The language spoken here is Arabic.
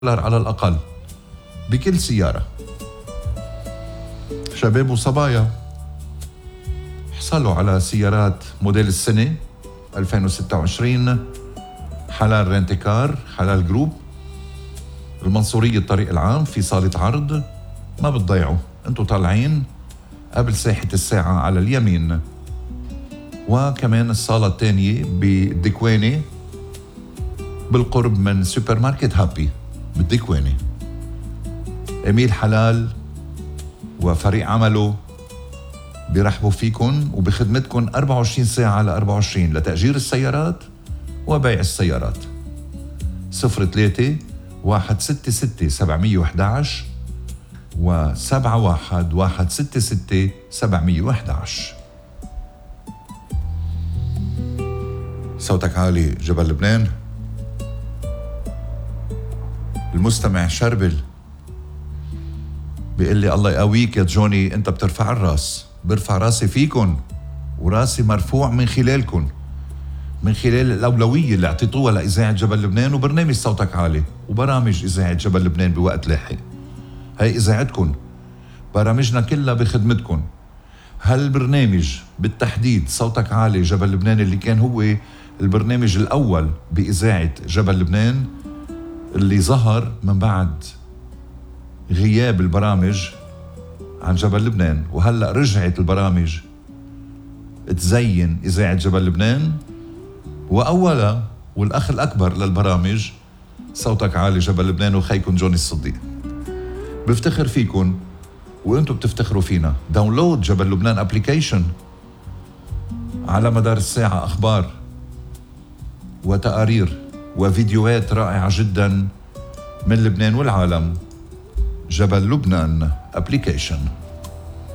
على الأقل بكل سيارة. شباب وصبايا حصلوا على سيارات موديل السنة 2026 حلال رينتيكار، حلال جروب، المنصورية الطريق العام في صالة عرض. ما بتضيعوا، انتوا طالعين قبل ساحة الساعة على اليمين. وكمان الصالة الثانية بالدكواني بالقرب من سوبر ماركت هابي بالدكواني. إميل حلال وفريق عمله بيرحبوا فيكن وبخدمتكن 24 ساعة على 24 لتأجير السيارات وبيع السيارات. 03 166 711 و71 166 711. صوتك عالي جبل لبنان. المستمع شربل بيقول لي الله يقويك يا جوني، انت بترفع الراس. برفع راسي فيكن وراسي مرفوع من خلالكن، من خلال الأولوية اللي اعطيتوها لإذاعة جبل لبنان وبرنامج صوتك عالي وبرامج إذاعة جبل لبنان بوقت لاحق. هاي إذاعتكن، برامجنا كلها بخدمتكن. هالبرنامج بالتحديد صوتك عالي جبل لبنان اللي كان هو البرنامج الأول بإذاعة جبل لبنان اللي ظهر من بعد غياب البرامج عن جبل لبنان، وهلأ رجعت البرامج تزين إذاعة جبل لبنان. وأولا والأخ الأكبر للبرامج صوتك عالي جبل لبنان وخيكن جوني الصديق. بفتخر فيكن وانتم بتفتخروا فينا. داونلود جبل لبنان ابليكيشن، على مدار الساعة أخبار وتقارير وفيديوهات رائعة جدا من لبنان والعالم. جبل لبنان ابليكيشن.